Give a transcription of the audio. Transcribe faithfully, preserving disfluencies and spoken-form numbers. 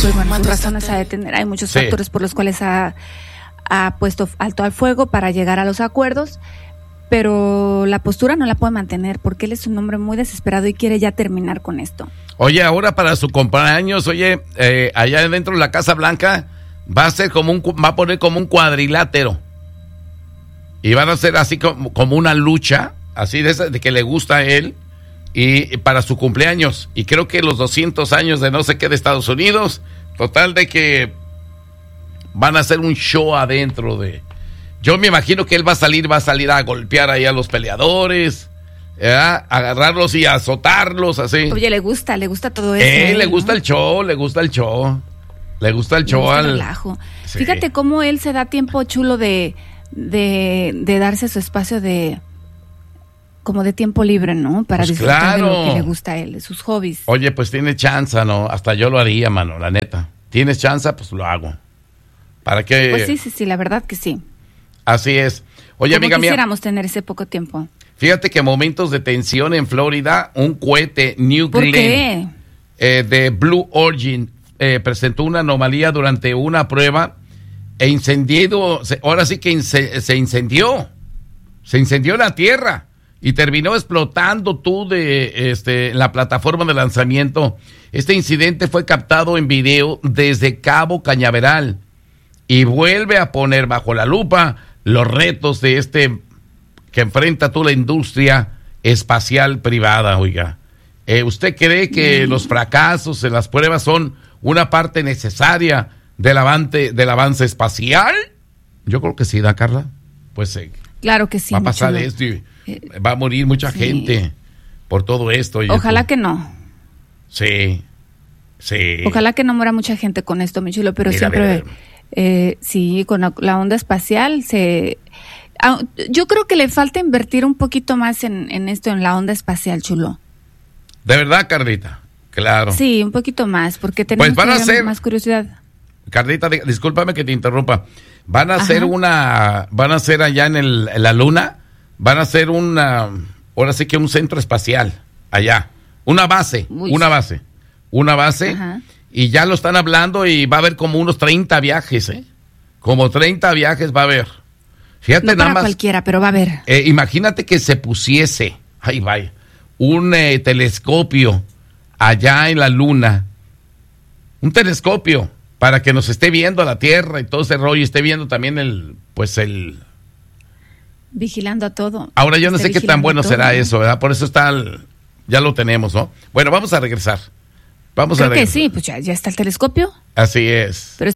pues bueno, sus razones a detener. Hay muchos Sí. factores por los cuales ha, ha puesto alto al fuego para llegar a los acuerdos, pero la postura no la puede mantener porque él es un hombre muy desesperado y quiere ya terminar con esto. Oye, ahora para su cumpleaños, oye, eh, allá dentro de la Casa Blanca va a ser como un, va a poner como un cuadrilátero. Y van a hacer así como, como una lucha, así de, esa, de que le gusta a él, y para su cumpleaños. Y creo que los doscientos años de no sé qué de Estados Unidos, total de que van a hacer un show adentro de... Yo me imagino que él va a salir, va a salir a golpear ahí a los peleadores, ¿verdad? Agarrarlos y azotarlos, así. Oye, le gusta, le gusta todo eso. Eh, ¿eh? le gusta el show, le gusta el show. Le gusta el Le show gusta el al... relajo. Sí. Fíjate cómo él se da tiempo chulo de, de, de darse su espacio de... como de tiempo libre, ¿no? Para Pues disfrutar claro. de lo que le gusta a él, de sus hobbies. Oye, pues tiene chance, ¿no? Hasta yo lo haría, mano, la neta. ¿Tienes chance? Pues lo hago. ¿Para qué? Pues sí, sí, sí, la verdad que sí. Así es. Oye, Como amiga mía, quisiéramos tener ese poco tiempo. fíjate que momentos de tensión en Florida, un cohete New ¿Por Glenn qué? eh, de Blue Origin eh, presentó una anomalía durante una prueba e incendiado, se- ahora sí que ince- se incendió, se incendió la tierra y terminó explotando tú de este la plataforma de lanzamiento. Este incidente fue captado en video desde Cabo Cañaveral y vuelve a poner bajo la lupa los retos de este que enfrenta tú la industria espacial privada, oiga. Eh, ¿Usted cree que mm. los fracasos en las pruebas son una parte necesaria del avance, del avance espacial? Yo creo que sí, ¿da, Carla? Pues eh, Claro que sí. va a pasar chulo. esto y va a morir mucha sí. gente por todo esto. Oye, Ojalá tú. que no. Sí, sí. Ojalá que no muera mucha gente con esto, mi chulo, pero Mira, siempre, mira. eh, sí, con la, la onda espacial se... ah, yo creo que le falta invertir un poquito más en, en esto, en la onda espacial, chulo. ¿De verdad, Carlita? Claro. Sí, un poquito más, porque tenemos Pues van a todavía hacer- más curiosidad. Carlita, di- discúlpame que te interrumpa. Van a Ajá. hacer una, van a hacer allá en, el, en la luna, van a hacer una, ahora sí que un centro espacial, allá. Una base, Uy. una base, una base, Ajá. y ya lo están hablando y va a haber como unos treinta viajes, ¿eh? Como treinta viajes va a haber. Fíjate No nada para más. cualquiera, pero va a haber. Eh, imagínate que se pusiese, ay vaya, un eh, telescopio allá en la luna, un telescopio para que nos esté viendo la Tierra y todo ese rollo, y esté viendo también el, pues el... Vigilando a todo. Ahora yo no Esté sé qué tan vigilando bueno todo, será ¿no? eso, ¿verdad? Por eso está, el- ya lo tenemos, ¿no? Bueno, vamos a regresar. Vamos Creo a que regresar. sí, pues ya, ya está el telescopio. Así es. Pero